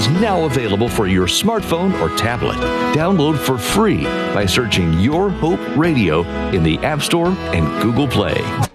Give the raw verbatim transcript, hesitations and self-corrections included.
is now available for your smartphone or tablet. Download for free by searching Your Hope Radio in the App Store and Google Play.